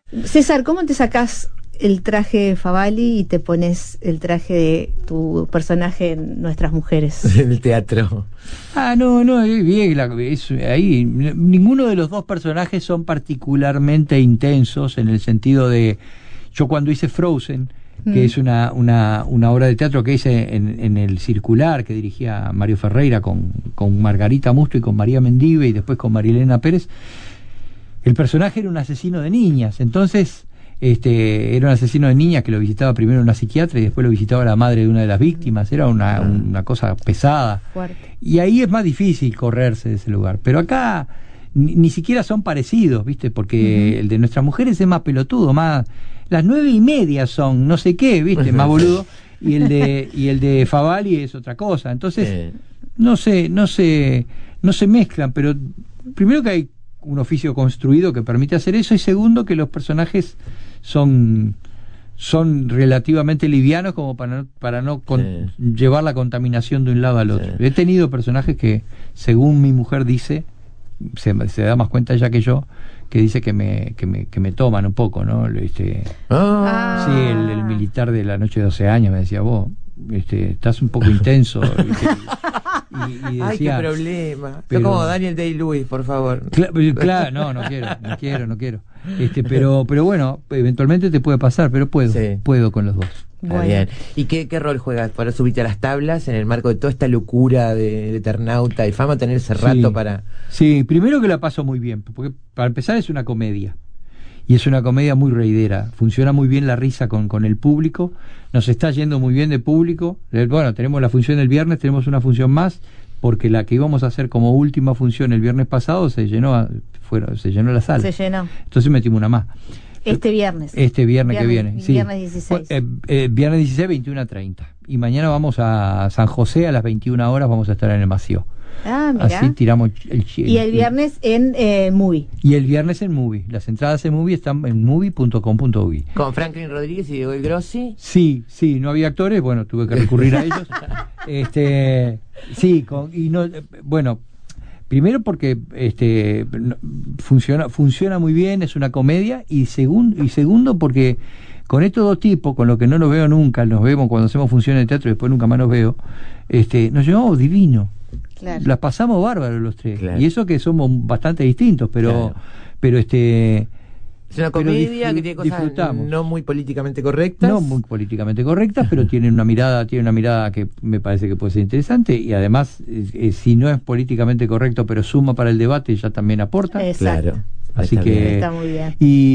César, ¿cómo te sacás el traje de Favalli y te pones el traje de tu personaje en Nuestras Mujeres? En el teatro. No, bien, ahí ninguno de los dos personajes son particularmente intensos en el sentido de, yo cuando hice Frozen, que es una obra de teatro que hice en el Circular, que dirigía Mario Ferreira con Margarita Musto y con María Mendive y después con Marilena Pérez, el personaje era un asesino de niñas. Entonces era un asesino de niñas que lo visitaba primero una psiquiatra y después lo visitaba la madre de una de las víctimas. Era una cosa pesada. Fuerte. Y ahí es más difícil correrse de ese lugar. Pero acá ni siquiera son parecidos, ¿viste? Porque el de Nuestras Mujeres es más pelotudo, más... Las 9:30 son no sé qué, ¿viste? Más boludo. Y el de Favalli es otra cosa. Entonces, no se mezclan, pero primero que hay un oficio construido que permite hacer eso, y segundo que los personajes son relativamente livianos como para no llevar la contaminación de un lado al otro. He tenido personajes que, según mi mujer dice, se da más cuenta ella que yo, que dice que me toman un poco, ¿no? Sí, el militar de La Noche de 12 años me decía, vos estás un poco intenso. Y decía, ay, qué problema. Yo como Daniel Day-Lewis, por favor. Claro, no quiero. Pero bueno, eventualmente te puede pasar, pero puedo con los dos. Bueno. Bien. ¿Y qué rol juegas para subirte a las tablas en el marco de toda esta locura de Eternauta y Fama, tener ese rato para...? Sí, primero que la paso muy bien, porque para empezar es una comedia. Y es una comedia muy reidera. Funciona muy bien la risa con el público. Nos está yendo muy bien de público. Bueno, tenemos la función el viernes, tenemos una función más, porque la que íbamos a hacer como última función el viernes pasado se llenó la sala. Se llenó. Entonces metimos una más. Este viernes que viene, sí. Viernes 16. Viernes 16, 21:30. Y mañana vamos a San José a las 21 horas, vamos a estar en el Maceo. Mira. Así tiramos el Y el viernes en Movie. Y el viernes en Movie. Las entradas en Movie están en movie.com.uy. ¿Con Franklin Rodríguez y Diego El Grossi? Sí, no había actores, bueno, tuve que recurrir a ellos. Bueno, primero porque funciona muy bien, es una comedia, y segundo porque con estos dos tipos, con los que no nos veo nunca, nos vemos cuando hacemos funciones de teatro y después nunca más nos veo, nos llevamos divino. Claro. Las pasamos bárbaros los tres. Claro. Y eso que somos bastante distintos, pero es una comedia que tiene cosas no muy políticamente correctas. No muy políticamente correctas, pero tiene una mirada que me parece que puede ser interesante, y además, si no es políticamente correcto, pero suma para el debate, ya también aporta. Exacto. Claro. Así que está muy bien.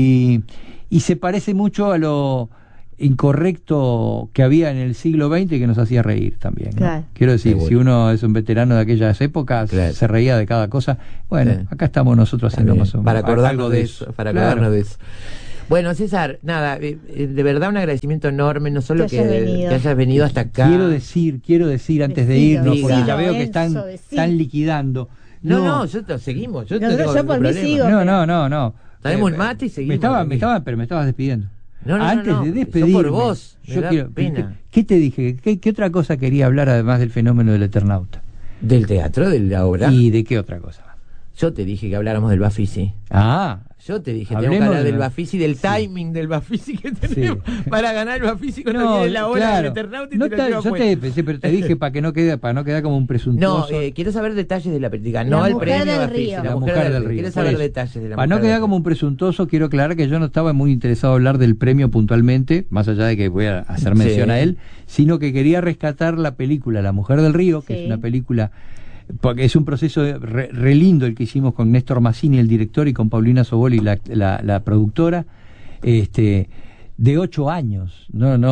Y se parece mucho a lo incorrecto que había en el siglo XX, que nos hacía reír también, ¿no? Claro. Quiero decir, si uno es un veterano de aquellas épocas, se reía de cada cosa. Bueno, acá estamos nosotros haciendo más o menos para acordarnos de eso. Para acordarnos de eso. Bueno, César, nada, de verdad un agradecimiento enorme, no solo que hayas venido hasta acá. Quiero decir antes de irnos, porque ya veo que están liquidando. No, seguimos. Yo por mí sigo. No. Traemos un mate y seguimos. Pero me estabas despidiendo. Antes de despedirme, yo por vos, pena. ¿Qué te dije? ¿Qué otra cosa quería hablar además del fenómeno del Eternauta? ¿Del teatro, de la obra? ¿Y de qué otra cosa? Yo te dije que habláramos del Bafisi. Yo te dije, tengo que hablar del Bafisi, del timing del Bafisi que tenemos para ganar el Bafisi cuando viene la hora del Eternauta. Pero te dije para no quedar como un presuntuoso. Quiero saber detalles de la película, no el premio Bafisi, la mujer del Río. Quiero saber detalles de la mujer. Para no quedar como un presuntuoso, quiero aclarar que yo no estaba muy interesado en hablar del premio puntualmente, más allá de que voy a hacer mención a él, sino que quería rescatar la película La Mujer del Río, que es una película, porque es un proceso re lindo el que hicimos con Néstor Massini, el director, y con Paulina Soboli, la productora, de 8 años.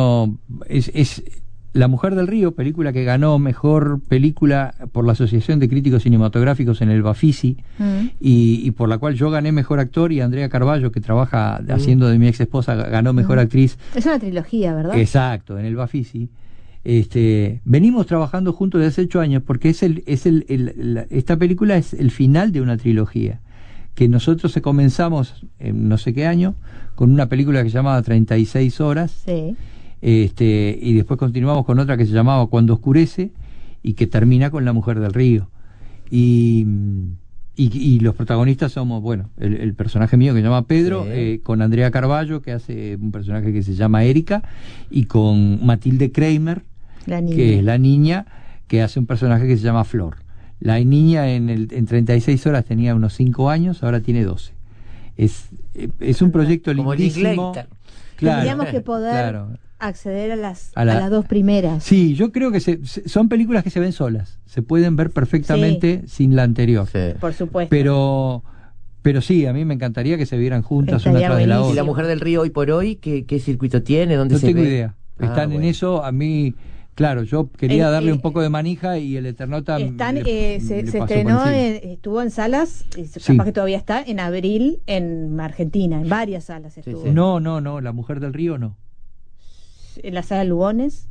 Es La Mujer del Río, película que ganó mejor película por la Asociación de Críticos Cinematográficos en el Bafisi, y por la cual yo gané mejor actor, y Andrea Carballo, que trabaja haciendo de mi ex esposa, ganó mejor actriz. Es una trilogía, ¿verdad? Exacto, en el Bafisi. Venimos trabajando juntos desde hace 8 años, porque esta película es el final de una trilogía que nosotros comenzamos en no sé qué año con una película que se llamaba 36 horas, y después continuamos con otra que se llamaba Cuando oscurece, y que termina con La Mujer del Río, y Y los protagonistas somos, bueno, el personaje mío que se llama Pedro, con Andrea Carballo, que hace un personaje que se llama Erika, y con Matilde Kramer, que es la niña, que hace un personaje que se llama Flor. La niña en 36 horas tenía unos 5 años, ahora tiene 12. Es un proyecto lindísimo. Claro, tendríamos que poder acceder a las 2 primeras. Sí, yo creo que son películas que se ven solas. Se pueden ver perfectamente sin la anterior. Sí. Por supuesto. Pero sí, a mí me encantaría que se vieran juntas una tras de la otra. ¿Y La Mujer del Río hoy por hoy qué circuito tiene? ¿Dónde se ve? No tengo idea. Están en eso. A mí... Claro, yo quería darle un poco de manija y el Eternauta se estrenó, estuvo en salas, capaz que todavía está, en abril en Argentina, en varias salas estuvo. Sí. No, La Mujer del Río no. En la sala Lugones.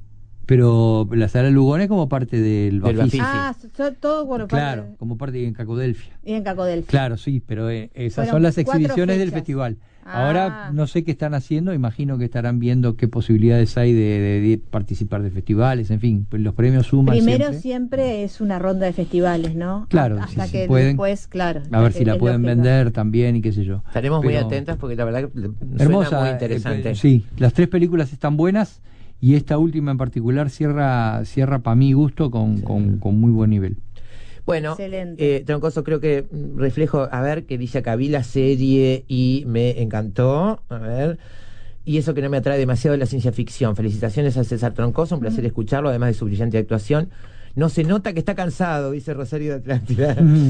Pero la sala Lugones como parte del Bafisi. Todo bueno, claro, como parte en Cacodelfia. Y en Cacodelfia. Claro, sí, pero esas son las exhibiciones del festival. Ahora no sé qué están haciendo, imagino que estarán viendo qué posibilidades hay de participar de festivales, en fin, pues los premios suman. Primero siempre es una ronda de festivales, ¿no? Claro, hasta que pueden, después, claro. A ver si la pueden vender también y qué sé yo. Estaremos muy atentas porque la verdad que hermosa, suena muy interesante. Sí, las 3 películas están buenas y esta última en particular cierra para mi gusto con muy buen nivel. Bueno, Troncoso, creo que reflejo, a ver, que dice acá, vi la serie y me encantó, a ver, y eso que no me atrae demasiado de la ciencia ficción. Felicitaciones a César Troncoso, un placer escucharlo, además de su brillante actuación. No se nota que está cansado, dice Rosario de Atlántida.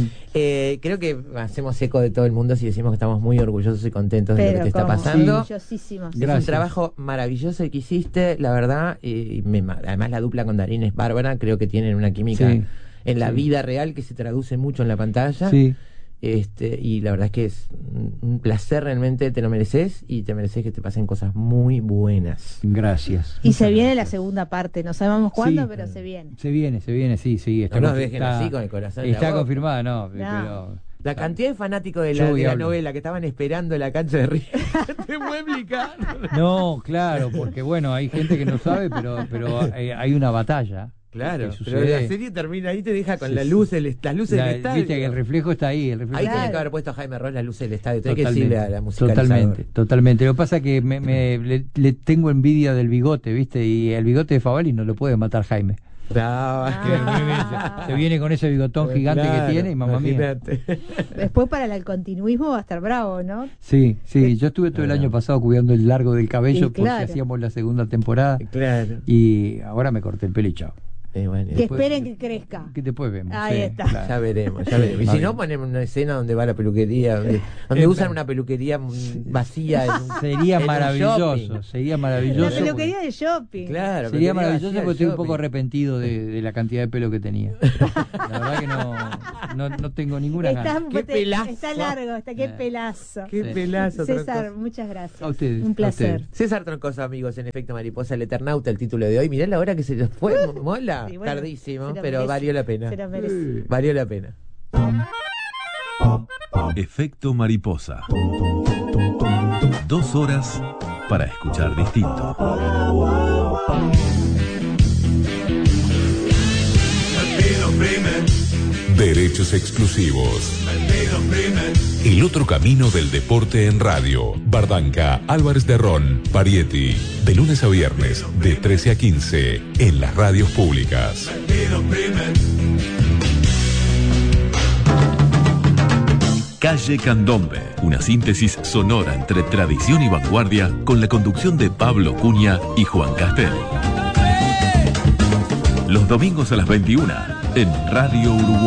Creo que hacemos eco de todo el mundo si decimos que estamos muy orgullosos y contentos de lo que te está pasando. Sí. Es un trabajo maravilloso el que hiciste, la verdad, y además la dupla con Darín es bárbara, creo que tienen una química en la vida real que se traduce mucho en la pantalla. Sí. Y la verdad es que es un placer, realmente te lo mereces y te mereces que te pasen cosas muy buenas. Gracias. Y se viene la segunda parte, no sabemos cuándo, pero se viene. Se viene, sí. No nos dejen así con el corazón. Está confirmada, pero... La cantidad de fanáticos de la novela que estaban esperando en la cancha de River, ¿te puede explicar? No, claro, porque bueno, hay gente que no sabe, pero hay una batalla. Claro, pero la serie termina ahí, te deja con las luces del estadio. Viste que el reflejo está ahí. Ahí tiene que haber puesto a Jaime Ross las luces del estadio. Tenés que decirle a la musicalizadora. Totalmente. Lo que pasa es que le tengo envidia del bigote, ¿viste? Y el bigote de Favali no lo puede matar Jaime. Se viene con ese bigotón gigante que tiene y mamá mía. Después para el continuismo va a estar bravo, ¿no? Sí, yo estuve todo el año pasado cuidando el largo del cabello porque hacíamos la segunda temporada. Claro. Y ahora me corté el pelo y chao. Bueno, que esperen que crezca. Que después vemos. Ahí está. Claro. Ya veremos. Y si no, ponemos una escena donde va la peluquería, donde usan una peluquería vacía. Sería maravilloso. La peluquería de shopping. Claro. Sería maravilloso porque estoy un poco arrepentido de la cantidad de pelo que tenía. La verdad que no tengo ninguna ganas. Qué pelazo. Está largo, qué pelazo. Qué pelazo. César, muchas gracias. A ustedes. Un placer. César Troncoso, amigos, en Efecto Mariposa, el Eternauta, el título de hoy. Mirá la hora que se nos fue, mola. Sí, bueno, tardísimo, pero valió la pena. Valió la pena. Efecto Mariposa. 2 horas para escuchar distinto. Derechos exclusivos. El otro camino del deporte en radio. Bardanca, Álvarez de Ron, Parietti. De lunes a viernes, de 13 a 15, en las radios públicas. Calle Candombe, una síntesis sonora entre tradición y vanguardia, con la conducción de Pablo Cunha y Juan Castel. Los domingos a las 21, en Radio Uruguay.